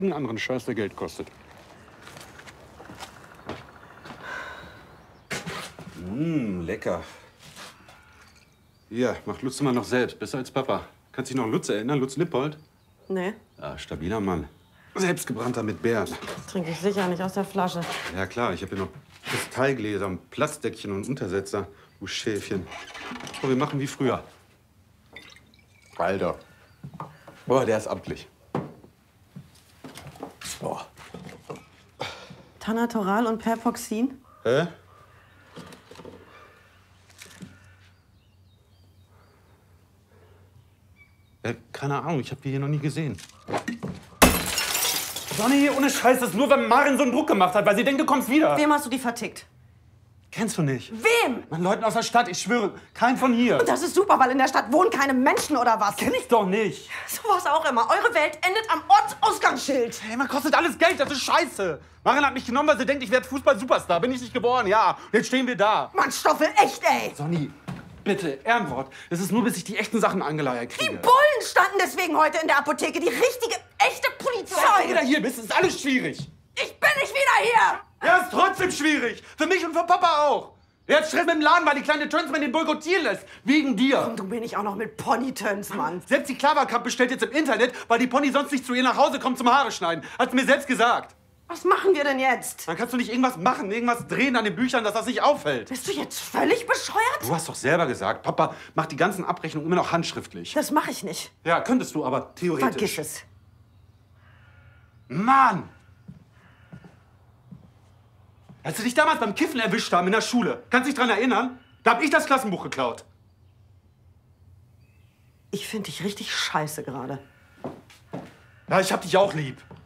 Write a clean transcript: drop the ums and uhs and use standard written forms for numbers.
einen anderen Scheiß, der Geld kostet. Lecker. Hier, macht Lutz mal noch selbst. Besser als Papa. Kannst dich noch an Lutz erinnern? Lutz Lippold? Nee, Ja, stabiler Mann. Selbstgebrannter mit Beeren. trinke ich sicher nicht aus der Flasche. Ja klar, ich habe hier noch Kristallgläser, ein Platzdeckchen und Untersetzer. Du Schäfchen. So, wir machen wie früher. Alter. Boah, der ist amtlich. Boah. Tanatoral und Perpoxin? Hä? Keine Ahnung, ich habe die hier noch nie gesehen. Sonny, ohne Scheiß, das ist nur, wenn Marin so einen Druck gemacht hat, weil sie denkt, du kommst wieder. Wem hast du die vertickt? Kennst du nicht? Wem? Mann, Leuten aus der Stadt, ich schwöre, kein von hier. Und das ist super, weil in der Stadt wohnen keine Menschen oder was? Kenn ich doch nicht. Sowas auch immer. Eure Welt endet am Ortsausgangsschild. Hey, man kostet alles Geld, das ist scheiße. Marin hat mich genommen, weil sie denkt, ich werde Fußball-Superstar. Bin ich nicht geworden, ja. Jetzt stehen wir da. Mann, Stoffel, echt, ey. Sonny, bitte, Ehrenwort. Es ist nur, bis ich die echten Sachen angeleiert kriege. Die Bullen standen deswegen heute in der Apotheke. Die richtige, echte Polizei. Seit du wieder hier bist, ist alles schwierig. Ich bin nicht wieder hier. Ja, ist trotzdem schwierig. Für mich und für Papa auch. Er hat Stress mit dem Laden, weil die kleine Tönsmann den boykottieren lässt. Wegen dir. Und du bin ich auch noch mit Pony-Töns, Mann. Selbst die Klaverkamp bestellt jetzt im Internet, weil die Pony sonst nicht zu ihr nach Hause kommt zum Haare schneiden. Hat sie mir selbst gesagt. Was machen wir denn jetzt? Dann kannst du nicht irgendwas machen, irgendwas drehen an den Büchern, dass das nicht auffällt. Bist du jetzt völlig bescheuert? Du hast doch selber gesagt, Papa macht die ganzen Abrechnungen immer noch handschriftlich. Das mache ich nicht. Ja, könntest du, aber theoretisch. Vergiss es. Mann! Als sie dich damals beim Kiffen erwischt haben in der Schule, kannst du dich dran erinnern? Da hab ich das Klassenbuch geklaut. Ich finde dich richtig scheiße gerade. Ja, ich hab dich auch lieb.